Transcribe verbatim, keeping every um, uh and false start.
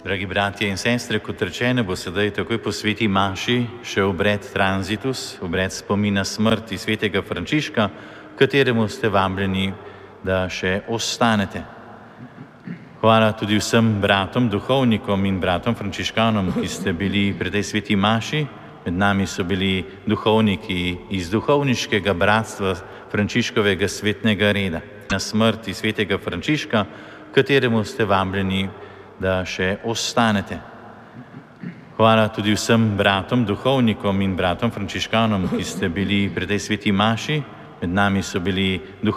Dragi bratje in sestre, kot rečeno, bo sedaj takoj po sveti maši še obred transitus, obred spomina smrti svetega Frančiška, kateremu ste vabljeni, da še ostanete. Hvala tudi vsem bratom, duhovnikom in bratom frančiškanom, ki ste bili pri tej sveti maši. Med nami so bili duhovniki iz duhovniškega bratstva Frančiškovega svetnega reda. Na smrti svetega Frančiška, kateremu ste vabljeni, da še ostanete. Hvala tudi vsem bratom, duhovnikom in bratom frančiškanom, ki ste bili pri tej sveti maši. Med nami so bili duhovniki